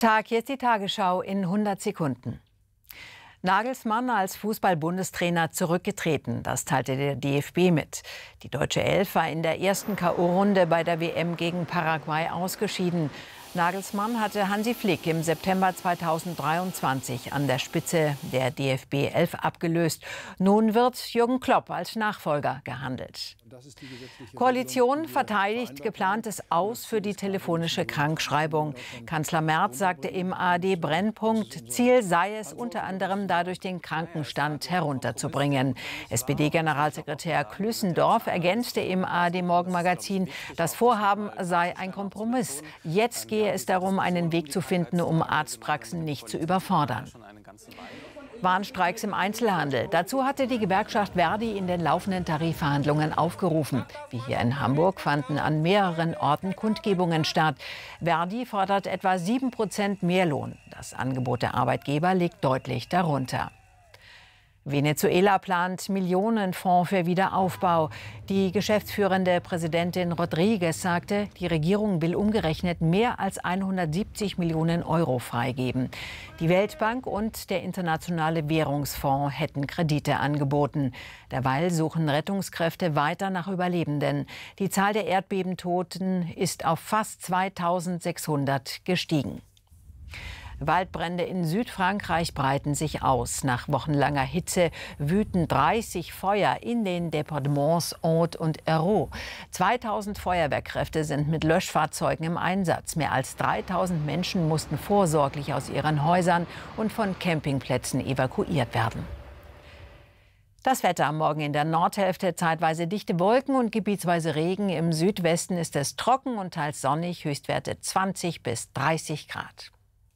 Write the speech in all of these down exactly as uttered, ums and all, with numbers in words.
Tag, jetzt die Tagesschau in hundert Sekunden. Nagelsmann als Fußball-Bundestrainer zurückgetreten, das teilte der D F B mit. Die deutsche Elf war in der ersten K O-Runde bei der W M gegen Paraguay ausgeschieden. Nagelsmann hatte Hansi Flick im September zweitausenddreiundzwanzig an der Spitze der D F B elf abgelöst. Nun wird Jürgen Klopp als Nachfolger gehandelt. Koalition verteidigt geplantes Aus für die telefonische Krankschreibung. Kanzler Merz sagte im A R D-Brennpunkt, Ziel sei es unter anderem dadurch den Krankenstand herunterzubringen. S P D-Generalsekretär Klüssendorf ergänzte im A R D-Morgenmagazin, das Vorhaben sei ein Kompromiss. Jetzt gehe es darum, einen Weg zu finden, um Arztpraxen nicht zu überfordern. Warnstreiks im Einzelhandel. Dazu hatte die Gewerkschaft Verdi in den laufenden Tarifverhandlungen aufgerufen. Wie hier in Hamburg fanden an mehreren Orten Kundgebungen statt. Verdi fordert etwa sieben Prozent mehr Lohn. Das Angebot der Arbeitgeber liegt deutlich darunter. Venezuela plant Millionenfonds für Wiederaufbau. Die geschäftsführende Präsidentin Rodriguez sagte, die Regierung will umgerechnet mehr als hundertsiebzig Millionen Euro freigeben. Die Weltbank und der Internationale Währungsfonds hätten Kredite angeboten. Derweil suchen Rettungskräfte weiter nach Überlebenden. Die Zahl der Erdbebentoten ist auf fast zweitausendsechshundert gestiegen. Waldbrände in Südfrankreich breiten sich aus. Nach wochenlanger Hitze wüten dreißig Feuer in den Departements Aude und Hérault. zweitausend Feuerwehrkräfte sind mit Löschfahrzeugen im Einsatz. Mehr als dreitausend Menschen mussten vorsorglich aus ihren Häusern und von Campingplätzen evakuiert werden. Das Wetter am Morgen in der Nordhälfte, zeitweise dichte Wolken und gebietsweise Regen. Im Südwesten ist es trocken und teils sonnig, Höchstwerte zwanzig bis dreißig Grad.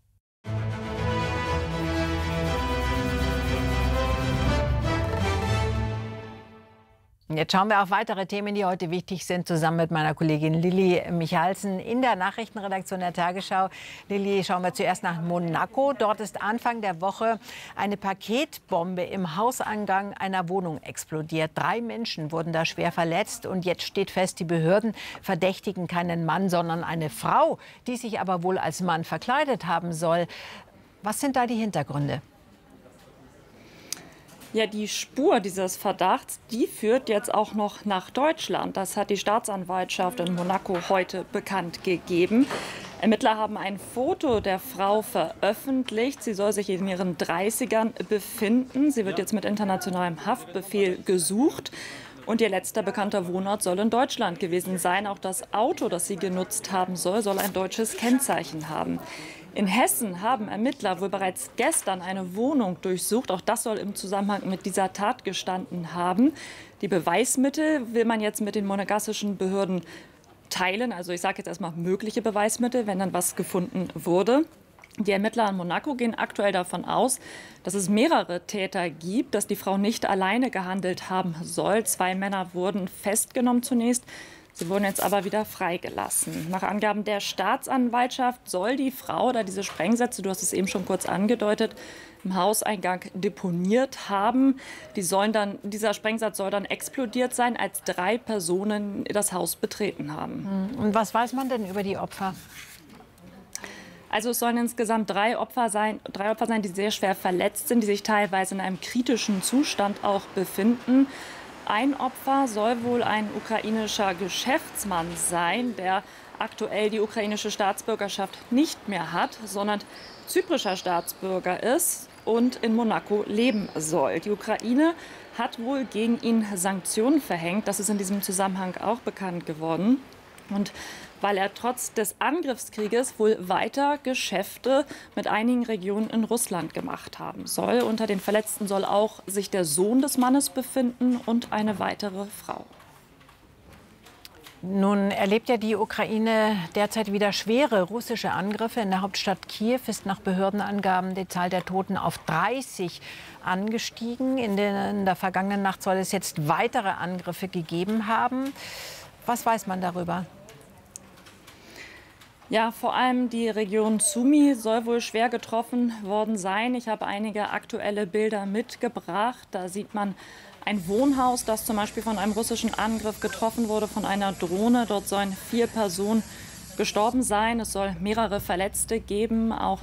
Jetzt schauen wir auf weitere Themen, die heute wichtig sind, zusammen mit meiner Kollegin Lilly Michalsen in der Nachrichtenredaktion der Tagesschau. Lilly, schauen wir zuerst nach Monaco. Dort ist Anfang der Woche eine Paketbombe im Hauseingang einer Wohnung explodiert. Drei Menschen wurden da schwer verletzt und jetzt steht fest, die Behörden verdächtigen keinen Mann, sondern eine Frau, die sich aber wohl als Mann verkleidet haben soll. Was sind da die Hintergründe? Ja, die Spur dieses Verdachts, die führt jetzt auch noch nach Deutschland. Das hat die Staatsanwaltschaft in Monaco heute bekannt gegeben. Ermittler haben ein Foto der Frau veröffentlicht. Sie soll sich in ihren dreißigern befinden. Sie wird jetzt mit internationalem Haftbefehl gesucht. Und ihr letzter bekannter Wohnort soll in Deutschland gewesen sein. Auch das Auto, das sie genutzt haben soll, soll ein deutsches Kennzeichen haben. In Hessen haben Ermittler wohl bereits gestern eine Wohnung durchsucht. Auch das soll im Zusammenhang mit dieser Tat gestanden haben. Die Beweismittel will man jetzt mit den monegassischen Behörden teilen. Also ich sage jetzt erstmal mögliche Beweismittel, wenn dann was gefunden wurde. Die Ermittler in Monaco gehen aktuell davon aus, dass es mehrere Täter gibt, dass die Frau nicht alleine gehandelt haben soll. Zwei Männer wurden festgenommen zunächst. Sie wurden jetzt aber wieder freigelassen. Nach Angaben der Staatsanwaltschaft soll die Frau oder diese Sprengsätze, du hast es eben schon kurz angedeutet, im Hauseingang deponiert haben. Die sollen dann, dieser Sprengsatz soll dann explodiert sein, als drei Personen das Haus betreten haben. Und was weiß man denn über die Opfer? Also es sollen insgesamt drei Opfer sein, drei Opfer sein, die sehr schwer verletzt sind, die sich teilweise in einem kritischen Zustand auch befinden. Ein Opfer soll wohl ein ukrainischer Geschäftsmann sein, der aktuell die ukrainische Staatsbürgerschaft nicht mehr hat, sondern zyprischer Staatsbürger ist und in Monaco leben soll. Die Ukraine hat wohl gegen ihn Sanktionen verhängt. Das ist in diesem Zusammenhang auch bekannt geworden. Und weil er trotz des Angriffskrieges wohl weiter Geschäfte mit einigen Regionen in Russland gemacht haben soll. Unter den Verletzten soll auch sich der Sohn des Mannes befinden und eine weitere Frau. Nun erlebt ja die Ukraine derzeit wieder schwere russische Angriffe. In der Hauptstadt Kiew ist nach Behördenangaben die Zahl der Toten auf dreißig angestiegen. In der, in der vergangenen Nacht soll es jetzt weitere Angriffe gegeben haben. Was weiß man darüber? Ja, vor allem die Region Sumy soll wohl schwer getroffen worden sein. Ich habe einige aktuelle Bilder mitgebracht. Da sieht man ein Wohnhaus, das zum Beispiel von einem russischen Angriff getroffen wurde, von einer Drohne. Dort sollen vier Personen gestorben sein. Es soll mehrere Verletzte geben. Auch